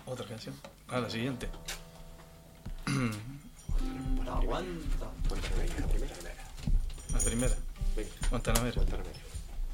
Otra canción. Ah, la siguiente. Aguanta. La primera. Venga. Guantanamera. Guantanamera.